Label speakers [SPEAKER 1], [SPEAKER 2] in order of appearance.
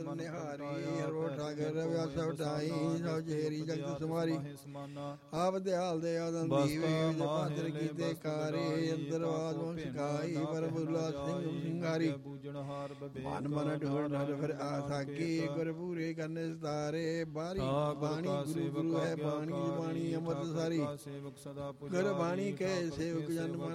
[SPEAKER 1] ਨਿਹਾਰੀ ਹਰੋ ਠਾਕਰ ਰਵਿਆ ਸਭ ਢਾਈ ਸਭ ਜੇਰੀ ਜਗਤ ਸਮਾਰੀ ਆਪ ਦਿਆਲ ਦੇ ਆਦਨ ਦੀਵੇ ਪਾਤਰ ਕੀਤੇ ਕਾਰੇ ਅੰਦਰਵਾਦ ਵੰਸ਼ ਖਾਈ ਪਰ ਬੁਲਾ ਸਿੰਘ ਸਿੰਘਾਰੀ ਮਨ ਮਨ ਢੋਲ ਢਰ ਫਿਰ ਆਸਾਕੀ ਗੁਰਪੂਰੇ ਕਰਨੇ ਸਤਾਰੇ ਬਾਣੀ ਬਾਣੀ ਗੁਰੂ ਗੁਰੂ ਹੈ ਬਾਣੀ ਬਾਣੀ ਅੰਮ੍ਰਿਤ ਸਾਰੀ ਗੁਰ ਬਾਣੀ ਕੈ ਸੇਵਕ ਜਨ